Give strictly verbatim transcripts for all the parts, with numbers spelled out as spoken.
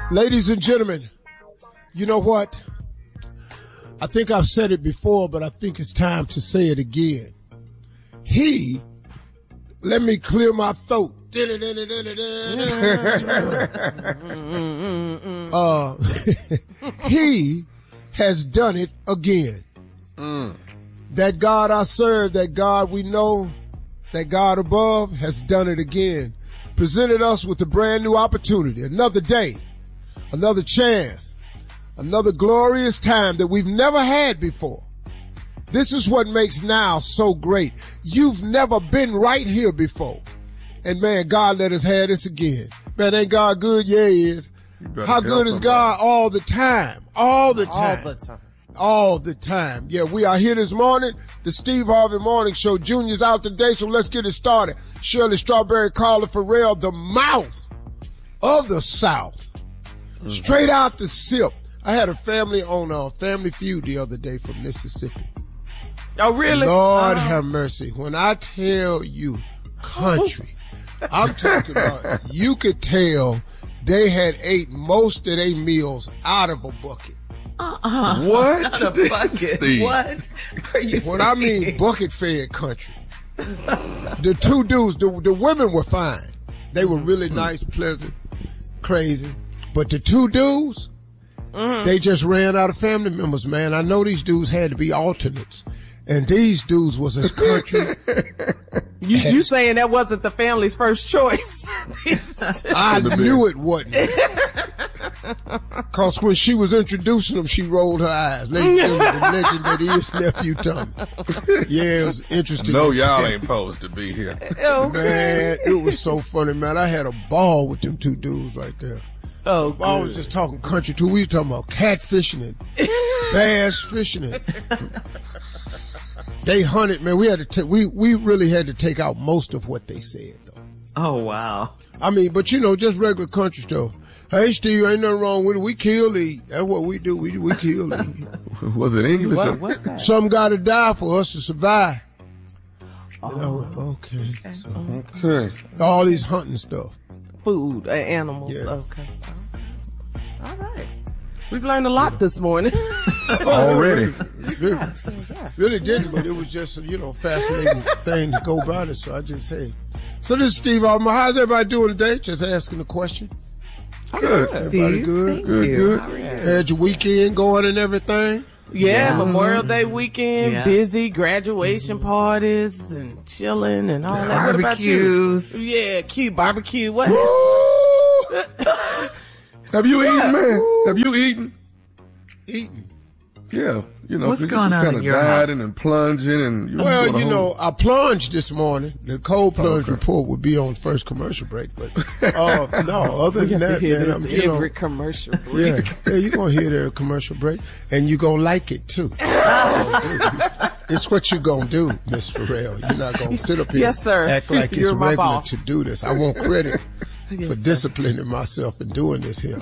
Ladies and gentlemen, you know what? I think I've said it before, but I think it's time to say it again. He, let me clear my throat. uh, he has done it again. Mm. That God I serve, that God we know, that God above has done it again. Presented us with a brand new opportunity, another day, another chance, another glorious time that we've never had before. This is what makes now so great. You've never been right here before. And man, God let us have this again. Man, ain't God good? Yeah, he is. How good is God? All the time. All the time. All the time. All the time. Yeah, we are here this morning. The Steve Harvey Morning Show. Junior's out today, so let's get it started. Shirley Strawberry, Carla Farrell, the mouth of the South. Mm-hmm. Straight out the sip. I had a family on a Family Feud the other day from Mississippi. Oh, really? Lord oh. have mercy. When I tell you country, I'm talking about, you could tell they had ate most of their meals out of a bucket. Uh-uh. What? Out of a bucket. Steve. What are you When saying? I mean bucket fed country. The two dudes, the, the women were fine. They were really nice, pleasant, crazy. But the two dudes, mm-hmm. they just ran out of family members, man. I know these dudes had to be alternates. And these dudes was as country. you, you saying that wasn't the family's first choice? I knew it wasn't. Cause when she was introducing them, she rolled her eyes. Ladies and gentlemen, the legend that is Nephew Tommy. Yeah, it was interesting. No, y'all ain't supposed to be here. Man, it was so funny, man. I had a ball with them two dudes right there. Oh, good. I was just talking country too. We were talking about catfishing and bass fishing and they hunted, man. We had to take, we, we really had to take out most of what they said, though. Oh, wow. I mean, but you know, just regular country stuff. Hey, Steve, ain't nothing wrong with it. We kill eat. That's what we do. We we kill eat. Was it English? What, what's that? Some got to die for us to survive. Oh, you know, okay. Okay. So, okay. All these hunting stuff. Food, uh, animals. Yeah. Okay. All right. We've learned a lot this morning. Already. Really, really didn't, but it was just a, you know, fascinating thing to go by it. So I just, hey. So this is Steve Harvey. How's everybody doing today? Just asking a question. Good. Everybody good? Thank Good, you. good. Had your weekend going and everything? Yeah, Yeah. Memorial Day weekend, Yeah. busy, graduation parties and chilling and all that. What about you? Barbecues. Yeah, cute barbecue. What? Have you eaten, man? Have you eaten? Eating. Yeah. You know, What's you going on kind in of your house? dieting and plunging and you Well, wanna you hold- know, I plunged this morning. The cold plunge Okay. report would be on first commercial break, but uh, no, other We than have to that, hear man, this I'm, you know, every commercial break. yeah, yeah, you're gonna hear the commercial break, and you're gonna like it too. It's what you gonna do, Miss Farrell. You're not gonna sit up here Yes, sir. act like it's You're my regular boss. to do this. I want credit Yes, for sir. disciplining myself and doing this here.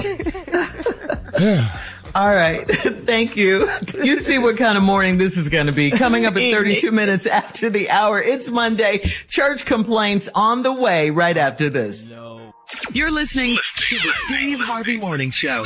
All right. Thank you. You see what kind of morning this is going to be. Coming up at thirty-two minutes after the hour. It's Monday. Church complaints on the way right after this. No. You're listening to the Steve Harvey Morning Show.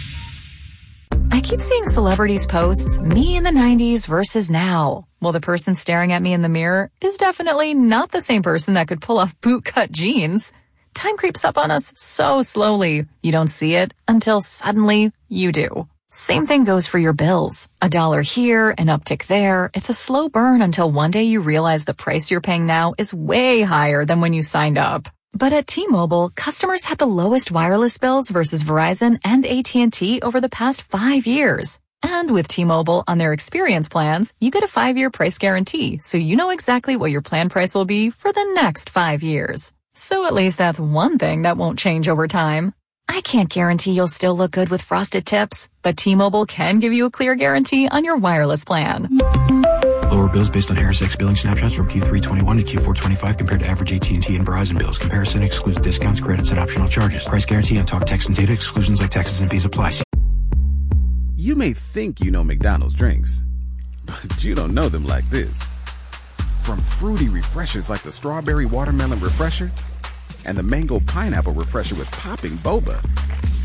I keep seeing celebrities posts, me in the nineties versus now. Well, the person staring at me in the mirror is definitely not the same person that could pull off bootcut jeans. Time creeps up on us so slowly. You don't see it until suddenly you do. Same thing goes for your bills. A dollar here, an uptick there. It's a slow burn until one day you realize the price you're paying now is way higher than when you signed up. But at T-Mobile, customers had the lowest wireless bills versus Verizon and A T and T over the past five years. And with T-Mobile on their experience plans, you get a five-year price guarantee, so you know exactly what your plan price will be for the next five years. So at least that's one thing that won't change over time. I can't guarantee you'll still look good with frosted tips, but T-Mobile can give you a clear guarantee on your wireless plan. Lower bills based on Harris X billing snapshots from Q three twenty-one to Q four twenty-five compared to average A T and T and Verizon bills. Comparison excludes discounts, credits, and optional charges. Price guarantee on talk, text, and data. Exclusions like taxes and fees apply. You may think you know McDonald's drinks, but you don't know them like this. From fruity refreshers like the strawberry watermelon refresher and the mango pineapple refresher with popping boba,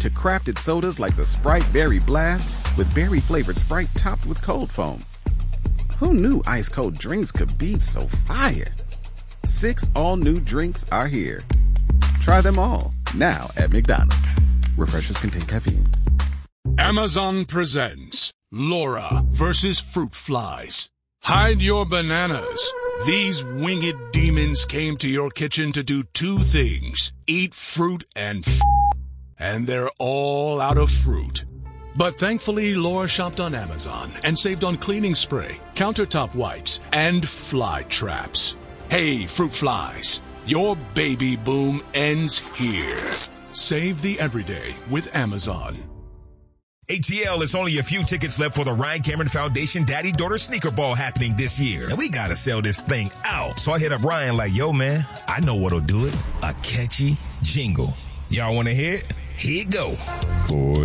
to crafted sodas like the Sprite Berry Blast with berry-flavored Sprite topped with cold foam. Who knew ice-cold drinks could be so fire? Six all-new drinks are here. Try them all, now at McDonald's. Refreshers contain caffeine. Amazon presents Laura versus Fruit Flies. Hide your bananas. These winged demons came to your kitchen to do two things: eat fruit and f***, and they're all out of fruit. But thankfully, Laura shopped on Amazon and saved on cleaning spray, countertop wipes, and fly traps. Hey, fruit flies, your baby boom ends here. Save the everyday with Amazon. A T L, is only a few tickets left for the Ryan Cameron Foundation Daddy-Daughter Sneaker Ball happening this year. And we gotta sell this thing out. So I hit up Ryan like, yo, man, I know what'll do it. A catchy jingle. Y'all wanna hear it? Here it go. Boy.